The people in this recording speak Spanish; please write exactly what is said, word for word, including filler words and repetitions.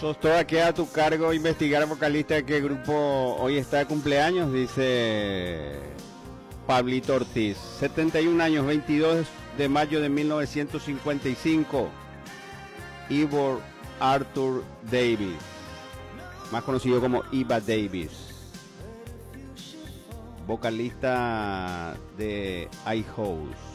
Sos toda, queda a tu cargo investigar al vocalista de qué grupo hoy está de cumpleaños, dice Pablito Ortiz. setenta y un años, veintidós de mayo de mil novecientos cincuenta y cinco. Ivor Arthur Davis, más conocido como Iva Davis, vocalista de iHouse.